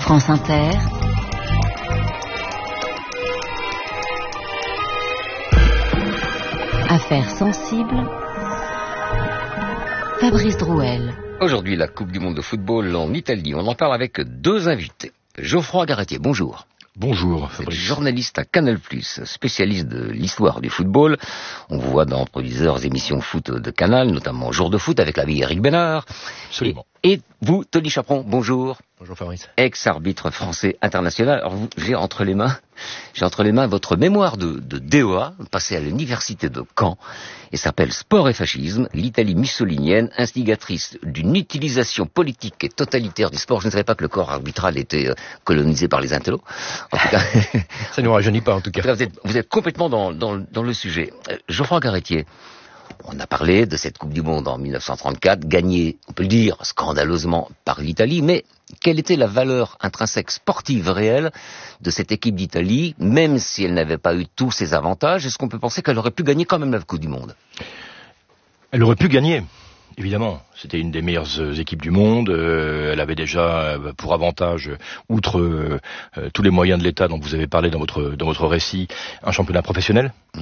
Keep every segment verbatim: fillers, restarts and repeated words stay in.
France Inter. Affaires sensibles. Fabrice Drouel. Aujourd'hui, la Coupe du Monde de football en Italie. On en parle avec deux invités. Geoffroy Garretier, bonjour. Bonjour Fabrice. Journaliste à Canal plus, spécialiste de l'histoire du football. On vous voit dans plusieurs émissions foot de Canal, notamment Jour de foot avec l'ami Eric Bénard. Absolument. Et, et vous, Tony Chaperon, bonjour. Bonjour Fabrice. Ex-arbitre français international. Alors vous, j'ai entre les mains, j'ai entre les mains votre mémoire de, de D E A, passée à l'université de Caen, et s'appelle Sport et fascisme, l'Italie mussolinienne, instigatrice d'une utilisation politique et totalitaire du sport. Je ne savais pas que le corps arbitral était euh, colonisé par les intellos. En tout cas, ça ne nous rajeunit pas en tout cas. En tout cas vous, êtes, vous êtes complètement dans, dans, dans le sujet. Euh, Geoffroy Garretier. On a parlé de cette Coupe du Monde en mille neuf cent trente-quatre, gagnée, on peut le dire, scandaleusement par l'Italie, mais quelle était la valeur intrinsèque sportive réelle de cette équipe d'Italie, même si elle n'avait pas eu tous ses avantages? Est-ce qu'on peut penser qu'elle aurait pu gagner quand même la Coupe du Monde? Elle aurait pu gagner, évidemment. C'était une des meilleures équipes du monde. Euh, elle avait déjà pour avantage, outre euh, tous les moyens de l'État dont vous avez parlé dans votre dans votre récit, un championnat professionnel, mmh.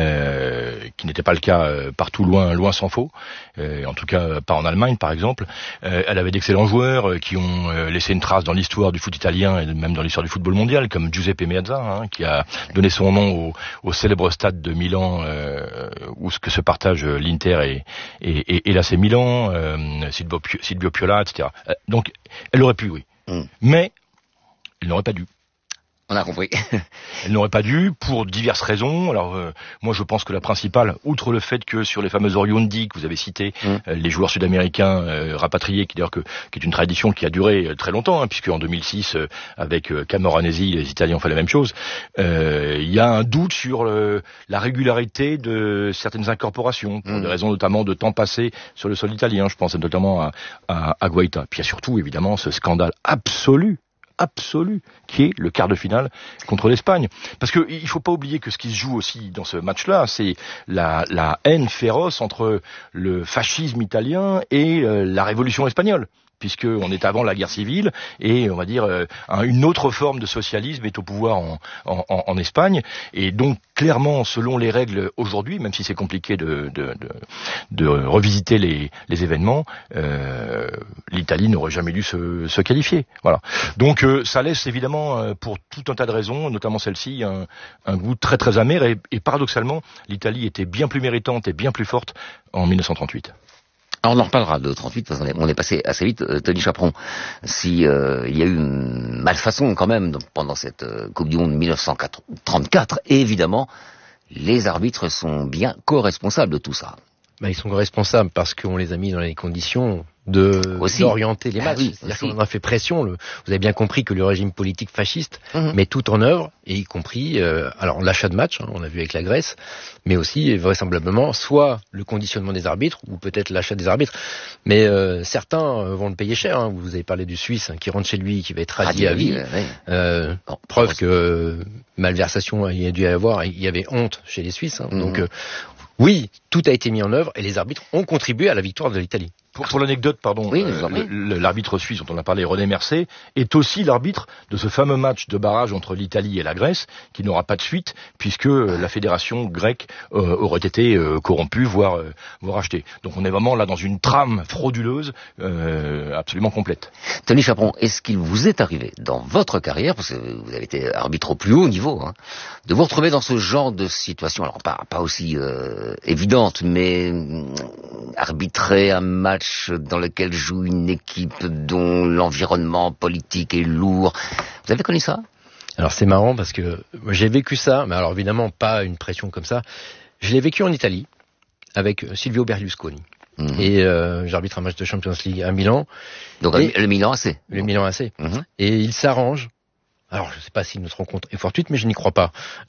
euh, qui n'était pas le cas euh, partout, loin loin s'en faut. Euh, en tout cas, pas en Allemagne, par exemple. Euh, elle avait d'excellents joueurs euh, qui ont euh, laissé une trace dans l'histoire du foot italien et même dans l'histoire du football mondial, comme Giuseppe Meazza, hein, qui a donné son nom au, au célèbre stade de Milan, euh, où ce que se partagent l'Inter et, et, et, et l'A C Milan. Euh, Silvio, Silvio Piola, et cetera. Euh, donc, elle aurait pu, oui. Mm. Mais, elle n'aurait pas dû. On a compris. Elle n'aurait pas dû, pour diverses raisons. Alors, euh, moi, je pense que la principale, outre le fait que sur les fameux Oriundi que vous avez cités, mm. euh, les joueurs sud-américains euh, rapatriés, qui d'ailleurs que, qui est une tradition qui a duré euh, très longtemps, hein, puisque en deux mille six, euh, avec euh, Camoranesi, les Italiens ont fait la même chose. Euh, il y a un doute sur le, la régularité de certaines incorporations, pour mm. des raisons notamment de temps passé sur le sol italien. Je pense notamment à, à, à Guaita. Puis il y a surtout, évidemment, ce scandale absolu. absolu, qui est le quart de finale contre l'Espagne. Parce que il faut pas oublier que ce qui se joue aussi dans ce match-là, c'est la, la haine féroce entre le fascisme italien et euh, la révolution espagnole, puisque on est avant la guerre civile et on va dire euh, une autre forme de socialisme est au pouvoir en, en, en Espagne. Et donc clairement, selon les règles aujourd'hui, même si c'est compliqué de, de, de, de revisiter les, les événements, euh, l'Italie n'aurait jamais dû se, se qualifier. Voilà. Donc euh, ça laisse évidemment, euh, pour tout un tas de raisons, notamment celle-ci, un, un goût très très amer. Et, et paradoxalement, l'Italie était bien plus méritante et bien plus forte en mille neuf cent trente-huit. Alors on en reparlera de trente-huit, parce qu'on est, on est passé assez vite. Euh, Tony Chaperon, si euh, il y a eu une malfaçon quand même pendant cette euh, Coupe du Monde mille neuf cent trente-quatre, et évidemment, les arbitres sont bien co-responsables de tout ça. Bah, ils sont responsables parce qu'on les a mis dans les conditions de aussi d'orienter les matchs. Ah oui, c'est-à-dire qu'on a fait pression. Le, vous avez bien compris que le régime politique fasciste mmh. met tout en œuvre, et y compris euh, alors l'achat de matchs, hein, on a vu avec la Grèce, mais aussi vraisemblablement soit le conditionnement des arbitres ou peut-être l'achat des arbitres. Mais euh, certains euh, vont le payer cher. Hein. Vous avez parlé du Suisse hein, qui rentre chez lui, qui va être radié à vie. Oui. Euh, bon, preuve que euh, malversation il y a dû y avoir. Il y avait honte chez les Suisses. Hein. Mmh. Donc euh, oui, tout a été mis en œuvre et les arbitres ont contribué à la victoire de l'Italie. Pour, pour l'anecdote, pardon, oui, euh, l'arbitre suisse dont on a parlé, René Mercé, est aussi l'arbitre de ce fameux match de barrage entre l'Italie et la Grèce, qui n'aura pas de suite, puisque euh, la fédération grecque euh, aurait été euh, corrompue, voire, euh, voire achetée. Donc on est vraiment là dans une trame frauduleuse euh, absolument complète. Tony Chaperon, est-ce qu'il vous est arrivé, dans votre carrière, parce que vous avez été arbitre au plus haut niveau, hein, de vous retrouver dans ce genre de situation, alors pas, pas aussi euh, évidente, mais euh, arbitrer un match dans lequel joue une équipe dont l'environnement politique est lourd. Vous avez connu ça? Alors c'est marrant parce que j'ai vécu ça, mais alors évidemment pas une pression comme ça. Je l'ai vécu en Italie avec Silvio Berlusconi. Mmh. Et euh, j'arbitre un match de Champions League à Milan. Donc et le Milan A C. Le Milan A C. Mmh. Et il s'arrange. Alors, je ne sais pas si notre rencontre est fortuite, mais je n'y crois pas.